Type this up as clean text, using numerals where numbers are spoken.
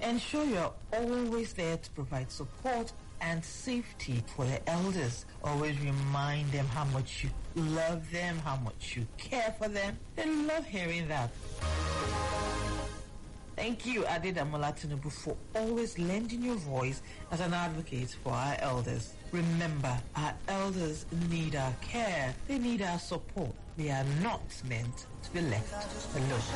Ensure you're always there to provide support and safety for the elders. Always remind them how much you love them, how much you care for them. They love hearing that. Thank you, Adedamola Tinubu, for always lending your voice as an advocate for our elders. Remember, our elders need our care. They need our support. They are not meant to be left alone.